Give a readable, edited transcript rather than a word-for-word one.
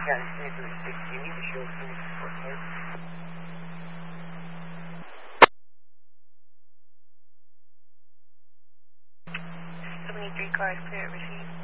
Yeah, it's 10:36. You need to show finish for him. 73 cars clear, receive.